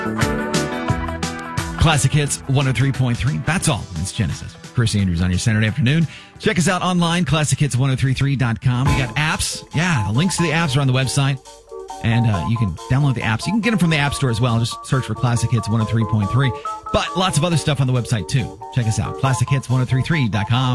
Classic Hits 103.3. That's all. It's Genesis. Chris Andrews on your Saturday afternoon. Check us out online, classichits1033.com. We got apps. Yeah, the links to the apps are on the website. And you can download the apps. You can get them from the App Store as well. Just search for Classic Hits 103.3. But lots of other stuff on the website, too. Check us out, classichits1033.com.